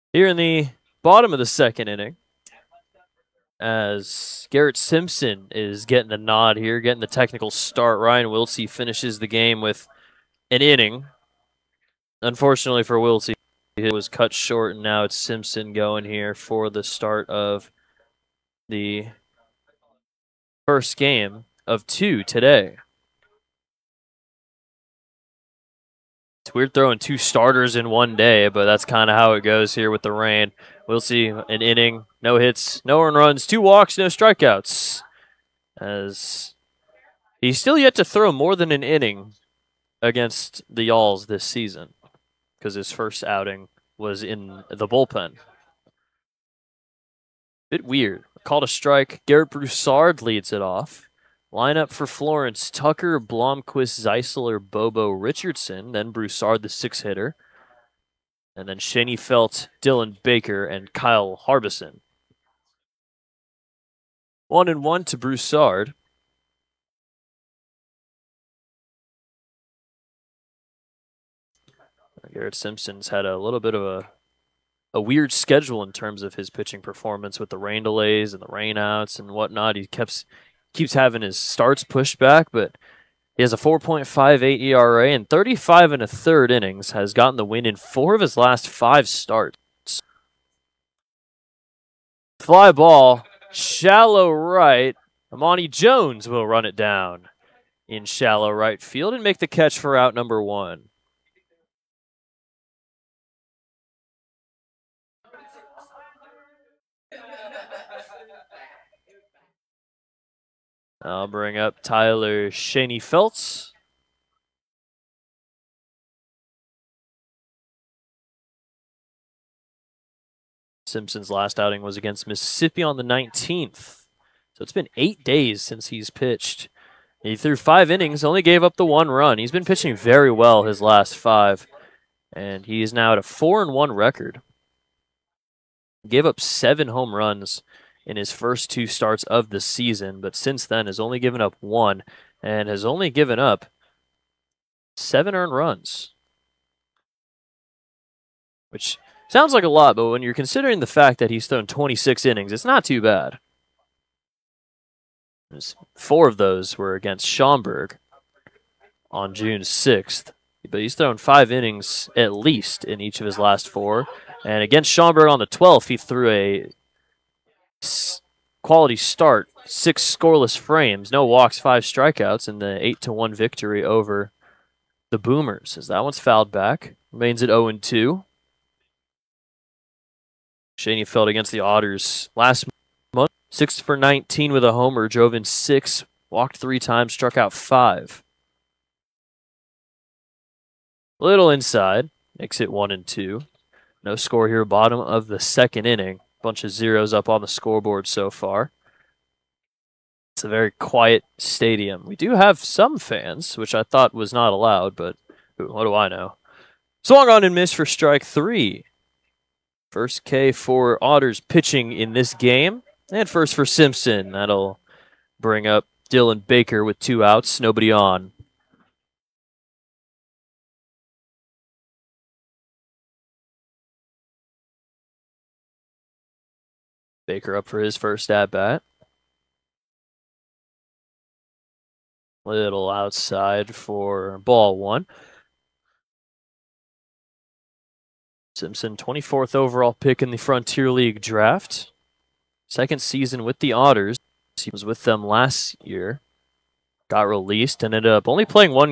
Here in the bottom of the second inning, as Garrett Simpson is getting the nod here, getting the technical start. Ryan Wiltsey finishes the game with an inning. Unfortunately for Wiltsey, it was cut short, and now it's Simpson going here for the start of the first game of 2 today. It's weird throwing 2 starters in one day, but that's kind of how it goes here with the rain. We'll see an inning, no hits, no earned runs, 2 walks, no strikeouts. As he's still yet to throw more than an inning against the Y'alls this season, because his first outing was in the bullpen. Bit weird. Called a strike. Garrett Broussard leads it off. Lineup for Florence: Tucker, Blomquist, Zeisler, Bobo, Richardson. Then Broussard, the 6-hitter. And then Shaney Felt, Dylan Baker, and Kyle Harbison. 1-1 to Broussard. Garrett Simpson's had a little bit of a weird schedule in terms of his pitching performance with the rain delays and the rainouts and whatnot. He keeps having his starts pushed back, but he has a 4.58 ERA and 35 1/3 innings, has gotten the win in 4 of his last 5 starts. Fly ball, shallow right. Amani Jones will run it down in shallow right field and make the catch for out number 1. I'll bring up Tyler Shaney Feltz. Simpson's last outing was against Mississippi on the 19th. So it's been 8 days since he's pitched. He threw 5 innings, only gave up the 1 run. He's been pitching very well his last 5. And he is now at a 4-1 record. He gave up 7 home runs in his first 2 starts of the season, but since then has only given up 1 and has only given up 7 earned runs. Which sounds like a lot, but when you're considering the fact that he's thrown 26 innings, it's not too bad. 4 of those were against Schaumburg on June 6th. But he's thrown 5 innings at least in each of his last 4. And against Schaumburg on the 12th, he threw a quality start, 6 scoreless frames, no walks, 5 strikeouts in the 8-1 victory over the Boomers. As that one's fouled back, remains at 0-2. Shaney Felt against the Otters last month, 6 for 19 with a homer, drove in 6, walked 3 times, struck out 5. Little inside, makes it 1-2. No score here, bottom of the second inning. Bunch of zeros up on the scoreboard so far. It's a very quiet stadium. We do have some fans, which I thought was not allowed, but what do I know? Swung on and missed for strike 3. First K for Otters pitching in this game. And first for Simpson. That'll bring up Dylan Baker with 2 outs, nobody on. Baker up for his first at-bat. Little outside for ball 1. Simpson, 24th overall pick in the Frontier League draft. Second season with the Otters. He was with them last year. Got released and ended up only playing 1